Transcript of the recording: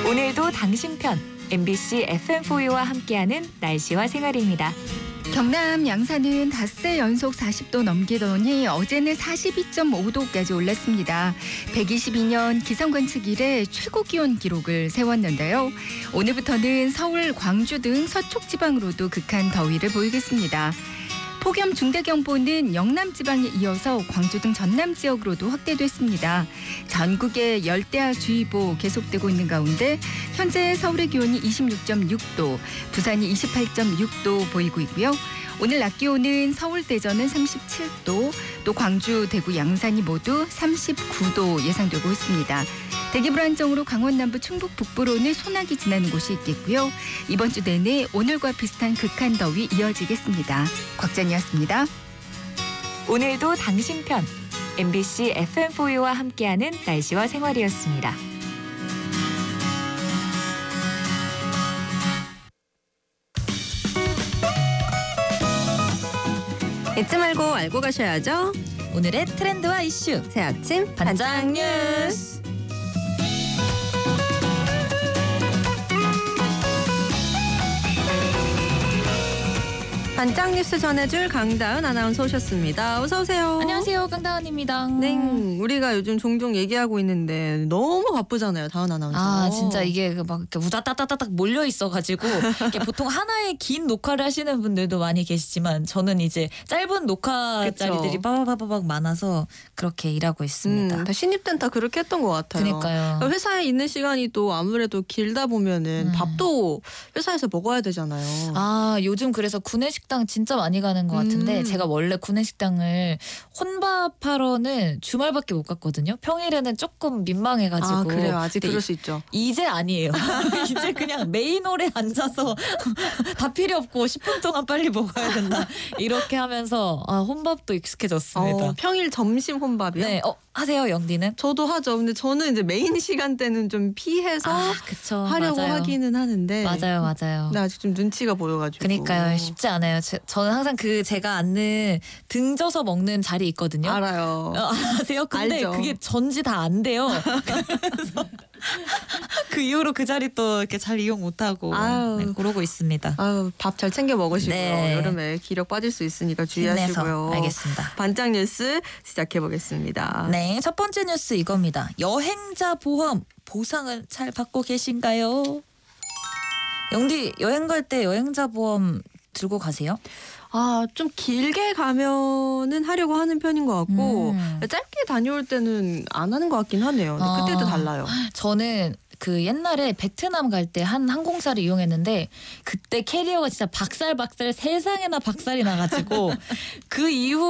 오늘도 당신 편 MBC FM4U와 함께하는 날씨와 생활입니다. 경남 양산은 닷새 연속 40도 넘기더니 어제는 42.5도까지 올랐습니다. 122년 기상관측 이래 최고 기온 기록을 세웠는데요. 오늘부터는 서울, 광주 등 서쪽 지방으로도 극한 더위를 보이겠습니다. 폭염 중대경보는 영남 지방에 이어서 광주 등 전남 지역으로도 확대됐습니다. 전국에 열대야주의보 계속되고 있는 가운데 현재 서울의 기온이 26.6도, 부산이 28.6도 보이고 있고요. 오늘 낮 기온은 서울, 대전은 37도, 또 광주, 대구, 양산이 모두 39도 예상되고 있습니다. 대기 불안정으로 강원 남부, 충북 북부로는 소나기 지나는 곳이 있겠고요. 이번 주 내내 오늘과 비슷한 극한 더위 이어지겠습니다. 곽전이었습니다. 오늘도 당신 편 MBC FM4U와 함께하는 날씨와 생활이었습니다. 잊지 말고 알고 가셔야죠. 오늘의 트렌드와 이슈 새 아침 반짝 뉴스. 반짝 뉴스 전해줄 강다은 아나운서 오셨습니다. 어서 오세요. 안녕하세요, 강다은입니다. 네, 우리가 요즘 종종 얘기하고 있는데 너무 바쁘잖아요, 다은 아나운서. 아, 진짜 이게 막 우다다다다닥 몰려 있어가지고 이게 보통 하나의 긴 녹화를 하시는 분들도 많이 계시지만 저는 이제 짧은 녹화자리들이 빠바바바박 많아서 그렇게 일하고 있습니다. 다 신입 때는 다 그렇게 했던 것 같아요. 그러니까요. 회사에 있는 시간이 또 아무래도 길다 보면은 밥도 회사에서 먹어야 되잖아요. 아, 요즘 그래서 구내식당 진짜 많이 가는 것 같은데 제가 원래 구내식당을 혼밥하러는 주말밖에 못 갔거든요. 평일에는 조금 민망해가지고. 아, 그래요. 아직 그럴 수 있죠. 이제 아니에요. 이제 그냥 메인홀에 앉아서 다 필요 없고 10분 동안 빨리 먹어야 된다. 이렇게 하면서 혼밥도 익숙해졌습니다. 평일 점심 혼밥이요? 네, 하세요, 영디는? 저도 하죠. 근데 저는 이제 메인 시간대는 좀 피해서 그쵸, 하려고 맞아요. 하기는 하는데. 맞아요. 근데 아직 좀 눈치가 보여가지고. 그러니까요. 쉽지 않아요. 저는 항상 제가 앉는 등져서 먹는 자리 있거든요. 알아요. 아세요? 근데 알죠. 그게 전지 다 안 돼요. 그래서 그 이후로 그 자리 또 이렇게 잘 이용 못하고 그러고 있습니다. 밥 잘 챙겨 먹으시고요. 네. 여름에 기력 빠질 수 있으니까 주의하시고요. 힘내서 알겠습니다. 반짝 뉴스 시작해 보겠습니다. 네, 첫 번째 뉴스 이겁니다. 여행자 보험 보상을 잘 받고 계신가요? 영디, 여행 갈 때 여행자 보험 들고 가세요? 좀 길게 가면은 하려고 하는 편인 것 같고 짧게 다녀올 때는 안 하는 것 같긴 하네요. 근데 그때도 달라요. 저는 그 옛날에 베트남 갈 때 한 항공사를 이용했는데 그때 캐리어가 진짜 박살 세상에나 박살이 나가지고 그 이후